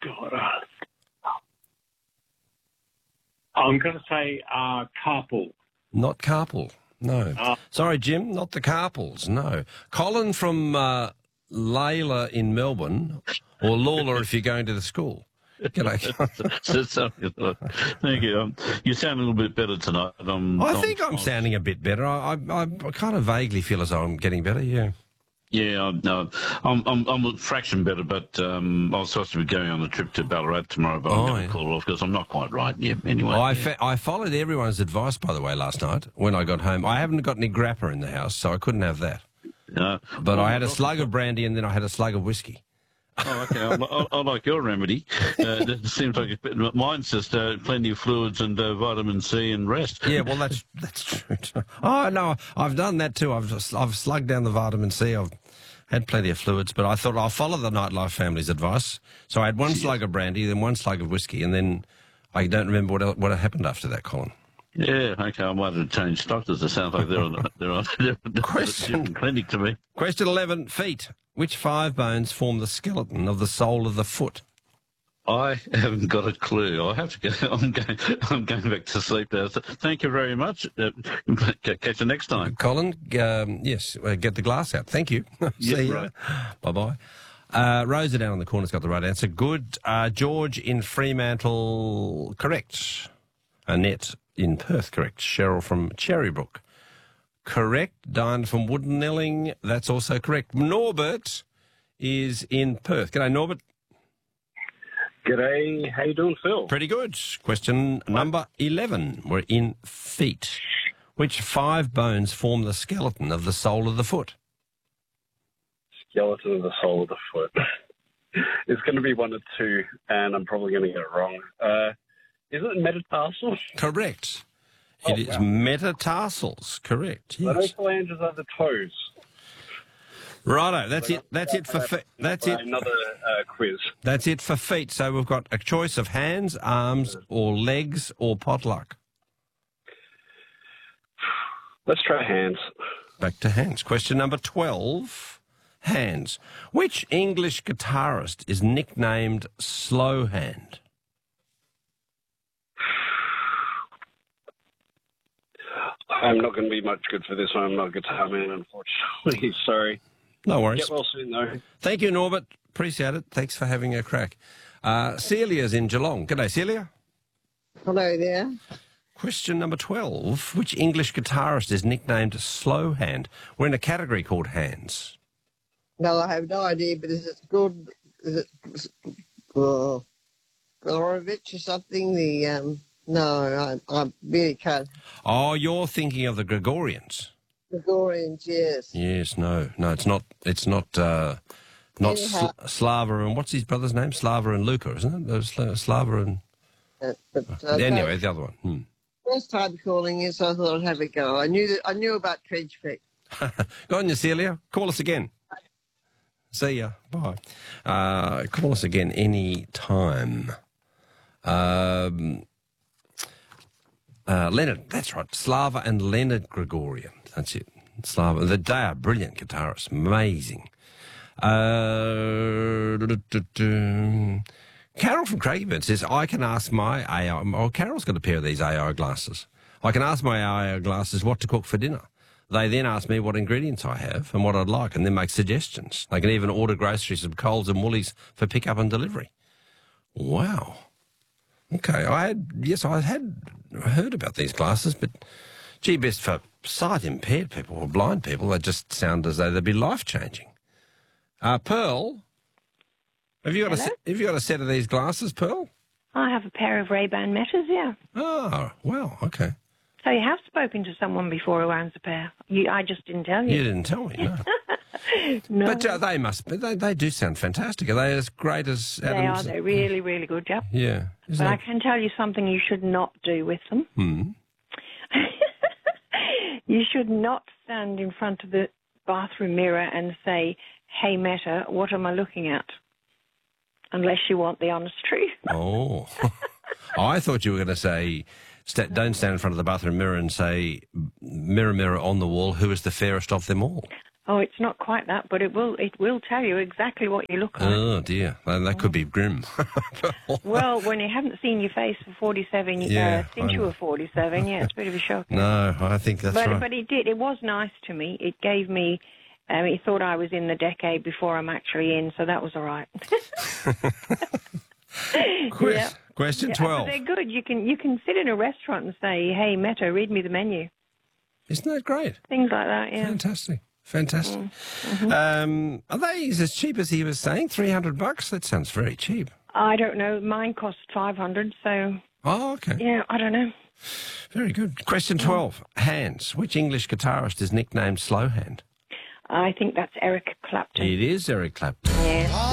God. I'm going to say carpool. Not carpool, no. Sorry, Jim, not the carpools, no. Colin from Layla in Melbourne, or Lawler if you're going to the school. G'day. Thank you. You sound a little bit better tonight. I think I'm sounding a bit better. I kind of vaguely feel as though I'm getting better, yeah. Yeah, no, I'm a fraction better, but I was supposed to be going on a trip to Ballarat tomorrow, but I'm going to call it off because I'm not quite right. Yeah, anyway. I followed everyone's advice, by the way, last night when I got home. I haven't got any grappa in the house, so I couldn't have that. But I had a slug of brandy and then I had a slug of whiskey. Oh, okay. I like your remedy. It seems like mine's just plenty of fluids and vitamin C and rest. Yeah, well, that's true. Oh, no, I've done that too. I've slugged down the vitamin C. I've had plenty of fluids, but I thought I'll follow the Nightlife family's advice. So I had one slug of brandy, then one slug of whiskey, and then I don't remember what happened after that, Colin. Yeah, okay, I might have changed doctors. It sounds like they're on a clinic to me. Question 11, feet. Which 5 bones form the skeleton of the sole of the foot? I haven't got a clue. I have to go. I'm going back to sleep now. So thank you very much. Catch you next time. Colin, yes, get the glass out. Thank you. See you. Right. Bye-bye. Rosa down on the corner's got the right answer. Good. George in Fremantle, correct. Annette in Perth, correct. Cheryl from Cherrybrook, correct. Diane from Woodenelling, that's also correct. Norbert is in Perth. G'day, Norbert. G'day. How you doing, Phil? Pretty good. Question number 11. We're in feet. Which 5 bones form the skeleton of the sole of the foot? Skeleton of the sole of the foot. It's going to be 1 or 2, and I'm probably going to get it wrong. Is it metatarsal? Correct. It is metatarsals. Correct. Yes. Those phalanges are the toes. Righto. That's it. That's it for feet. That's it. Another quiz. That's it for feet. So we've got a choice of hands, arms, or legs, or potluck. Let's try hands. Back to hands. Question number 12. Hands. Which English guitarist is nicknamed Slow Hand? I'm not going to be much good for this one. I'm not a guitar man, unfortunately. Sorry. No worries. Get well soon, though. Thank you, Norbert. Appreciate it. Thanks for having a crack. Celia's in Geelong. G'day, Celia. Hello there. Question number 12. Which English guitarist is nicknamed Slow Hand? We're in a category called hands. No, I have no idea, but is it good? Is it Gorovich or something? No, I really can't. Oh, you're thinking of the Gregorians. Gregorians, yes. Yes, no, it's not. It's not. Not Slava and what's his brother's name? Slava and Luca, isn't it? Slava and. Anyway, the other one. First time calling in, so I thought I'd have a go. I knew about trench feet. Go on, Celia. Call us again. See ya. Bye. Call us again any time. Leonard, that's right. Slava and Leonard Gregorian. That's it. Slava. They are brilliant guitarists. Amazing. Carol from Craigieburn says, I can ask my AI... Oh, Carol's got a pair of these AI glasses. I can ask my AI glasses what to cook for dinner. They then ask me what ingredients I have and what I'd like, and then make suggestions. They can even order groceries from Coles and Woolies for pick-up and delivery. Wow. Okay, I had heard about these glasses, but gee, best for sight-impaired people or blind people, they just sound as though they'd be life-changing. Pearl, have you got a set of these glasses, Pearl? I have a pair of Ray-Ban Metas, yeah. Oh, well, okay. So you have spoken to someone before who owns a pair. I just didn't tell you. You didn't tell me, no. No. But they must be. They do sound fantastic. Are they as great as Adam's? They are. They're really, really good, yep. Yeah. But I can tell you something you should not do with them. You should not stand in front of the bathroom mirror and say, hey, Meta, what am I looking at? Unless you want the honest truth. Oh. I thought you were going to say... Don't stand in front of the bathroom mirror and say, mirror, mirror on the wall, who is the fairest of them all? Oh, it's not quite that, but it will tell you exactly what you look like. Oh, dear. That could be grim. Well, when you haven't seen your face for 47 Yeah, since you were 47, yeah, it's a bit of a shock. No, I think that's right. But it did. It was nice to me. It gave me... he thought I was in the decade before I'm actually in, so that was all right. Question Yeah, 12. but they're good. You can sit in a restaurant and say, "Hey, Meta, read me the menu." Isn't that great? Things like that, yeah. Fantastic. Are they as cheap as he was saying? $300? That sounds very cheap. I don't know. Mine cost $500, so... Oh, okay. Yeah, I don't know. Very good. Question 12. Hands. Which English guitarist is nicknamed Slowhand? I think that's Eric Clapton. It is Eric Clapton. Yeah.